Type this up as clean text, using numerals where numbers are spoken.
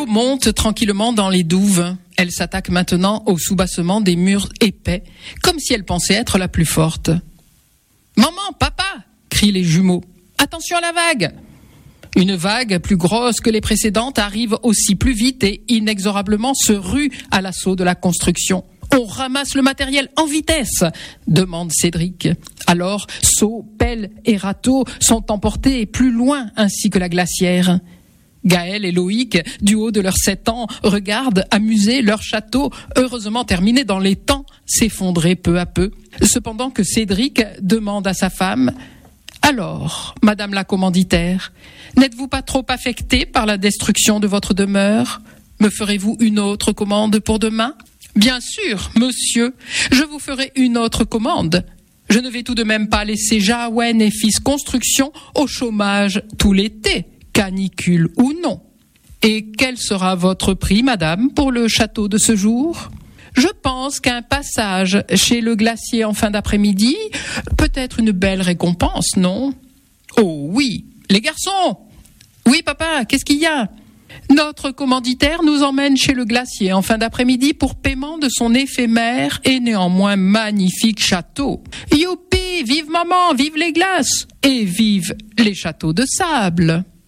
monte tranquillement dans les douves. Elle s'attaque maintenant au soubassement des murs épais, comme si elle pensait être la plus forte. « Maman, papa !» crient les jumeaux. « Attention à la vague !» Une vague plus grosse que les précédentes arrive aussi plus vite et inexorablement se rue à l'assaut de la construction. « On ramasse le matériel en vitesse !» demande Cédric. Alors, seaux, pelles et râteaux sont emportés plus loin ainsi que la glacière. Gaël et Loïc, du haut de leurs 7 ans, regardent amusés leur château, heureusement terminé dans les temps, s'effondrer peu à peu. Cependant que Cédric demande à sa femme « Alors, madame la commanditaire, n'êtes-vous pas trop affectée par la destruction de votre demeure ? Me ferez-vous une autre commande pour demain ? » « Bien sûr, monsieur, je vous ferai une autre commande. Je ne vais tout de même pas laisser Jahouen et Fils Construction au chômage tout l'été, canicule ou non. Et quel sera votre prix, madame, pour le château de ce jour ? Je pense qu'un passage chez le glacier en fin d'après-midi peut être une belle récompense, non ? Oh oui, les garçons ! Oui, papa, qu'est-ce qu'il y a ? Notre commanditaire nous emmène chez le glacier en fin d'après-midi pour paiement de son éphémère et néanmoins magnifique château. Youpi, vive maman, vive les glaces et vive les châteaux de sable.